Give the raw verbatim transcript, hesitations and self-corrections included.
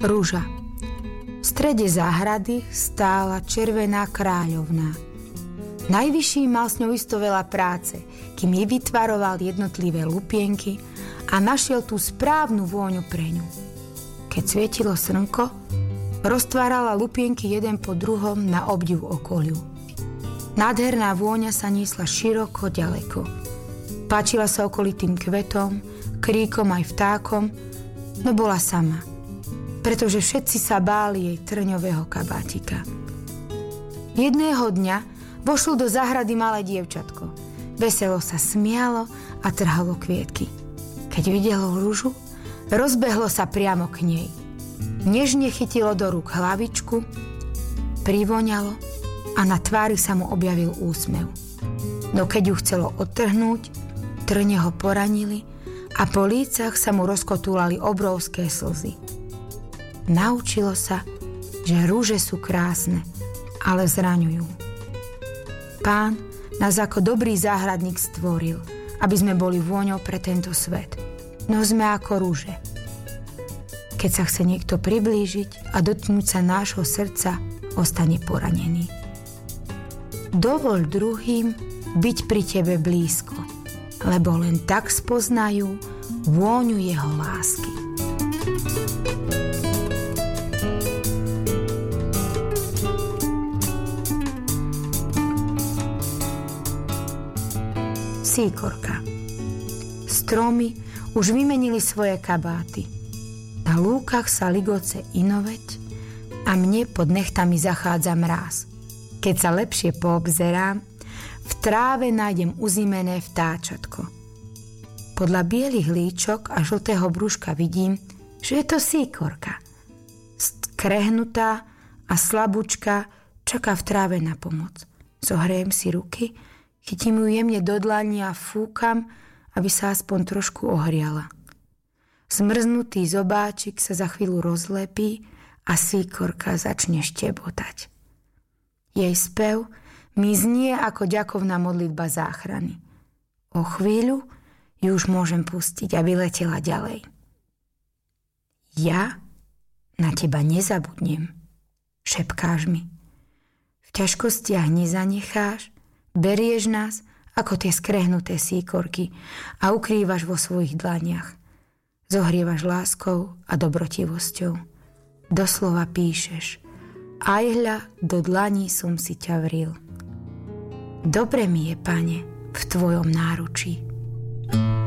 Ruža. V strede záhrady stála červená kráľovná. Najvyšší mal s ňou isto veľa práce, kým jej vytvaroval jednotlivé lupienky a našiel tú správnu vôňu pre ňu. Keď svietilo slnko, roztvárala lupienky jeden po druhom na obdiv okoliu. Nádherná vôňa sa niesla široko ďaleko. Páčila sa okolitým kvetom, kríkom aj vtákom, no bola sama, pretože všetci sa báli jej trňového kabátika. Jedného dňa vošlo do záhrady malé dievčatko. Veselo sa smialo a trhalo kvietky. Keď videlo ružu, rozbehlo sa priamo k nej. Nežne chytilo do rúk hlavičku, privoňalo a na tvári sa mu objavil úsmev. No keď ju chcelo odtrhnúť, trne ho poranili a po lícach sa mu rozkotúlali obrovské slzy. Naučilo sa, že rúže sú krásne, ale zraňujú. Pán nás ako dobrý záhradník stvoril, aby sme boli vôňou pre tento svet. No sme ako rúže. Keď sa chce niekto priblížiť a dotknúť sa nášho srdca, ostane poranený. Dovol druhým byť pri tebe blízko, lebo len tak spoznajú vôňu jeho lásky. Síkorka. Stromy už vymenili svoje kabáty. Na lúkach sa ligoce inoveť a mne pod nechtami zachádza mráz. Keď sa lepšie poobzerám, v tráve nájdem uzimené vtáčatko. Podľa bielých líčok a žltého brúška vidím, že je to síkorka. Skrehnutá a slabúčka čaká v tráve na pomoc. Zohrejem si ruky, chytím ju jemne do dlani a fúkam, aby sa aspoň trošku ohriala. Zmrznutý zobáčik sa za chvíľu rozlepí a síkorka začne štebotať. Jej spev mi znie ako ďakovná modlitba záchrany. O chvíľu ju už môžem pustiť, aby letela ďalej. Ja na teba nezabudnem, šepkáš mi. V ťažkostiach nezanecháš, berieš nás ako tie skrehnuté síkorky a ukrývaš vo svojich dlaniach. Zohrievaš láskou a dobrotivosťou. Doslova píšeš: aj hľa, do dlaní som si ťa vril. Dobre mi je, Pane, v tvojom náručí.